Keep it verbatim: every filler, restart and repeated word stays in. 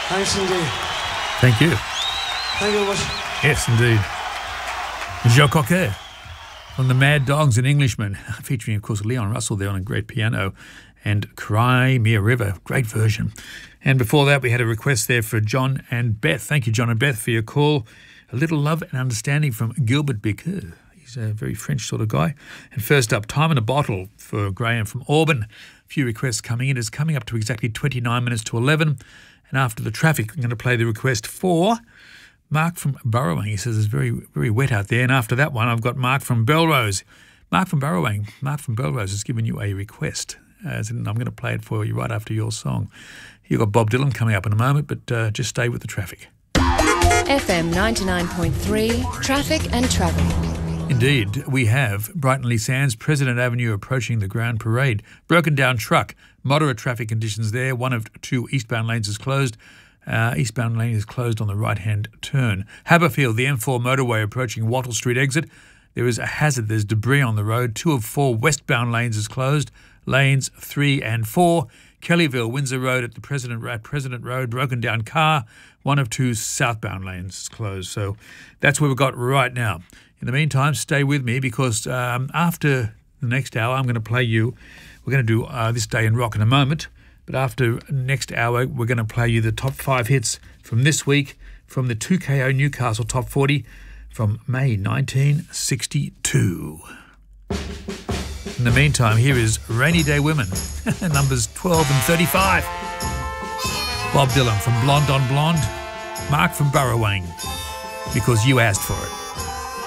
Thanks indeed. Thank you. Thank you very much. Yes, indeed. Joe Cocker from the Mad Dogs and Englishmen, featuring, of course, Leon Russell there on a great piano, and Cry Me a River, great version. And before that, we had a request there for John and Beth. Thank you, John and Beth, for your call. A Little Love and Understanding from Gilbert Bécaud. He's a very French sort of guy. And first up, Time in a Bottle for Graham from Auburn. A few requests coming in. It's coming up to exactly twenty-nine minutes to eleven. And after the traffic, I'm going to play the request for Mark from Burrowang. He says it's very, very wet out there. And after that one, I've got Mark from Belrose. Mark from Burrowang. Mark from Belrose has given you a request. As in, I'm going to play it for you right after your song. You've got Bob Dylan coming up in a moment, but uh, just stay with the traffic. F M ninety-nine point three, Traffic and Travel. Indeed, we have Brighton Lee Sands, President Avenue approaching the Grand Parade. Broken down truck, moderate traffic conditions there. One of two eastbound lanes is closed. Uh, eastbound lane is closed on the right-hand turn. Haberfield, the M four motorway approaching Wattle Street exit. There is a hazard. There's debris on the road. Two of four westbound lanes is closed. Lanes three and four. Kellyville, Windsor Road at the President at President Road, broken down car. One of two southbound lanes is closed. So that's what we've got right now. In the meantime, stay with me because um, after the next hour, I'm going to play you. We're going to do uh, This Day in Rock in a moment. But after next hour, we're going to play you the top five hits from this week from the two K O Newcastle Top forty from May nineteen sixty-two. In the meantime, here is Rainy Day Women, numbers twelve and thirty-five. Bob Dylan from Blonde on Blonde. Mark from Burrowang, because you asked for it.